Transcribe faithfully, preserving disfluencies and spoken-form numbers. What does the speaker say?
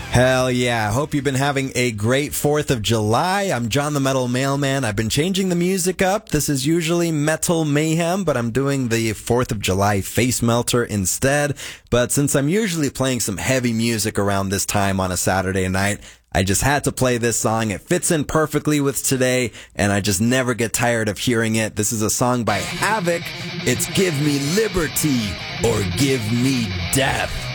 Hell yeah. Hope you've been having a great fourth of July. I'm John the Metal Mailman. I've been changing the music up. This is usually Metal Mayhem, but I'm doing the fourth of July Face Melter instead. But since I'm usually playing some heavy music around this time on a Saturday night, I just had to play this song. It fits in perfectly with today, and I just never get tired of hearing it. This is a song by Havoc. It's Give Me Liberty or Give Me Death.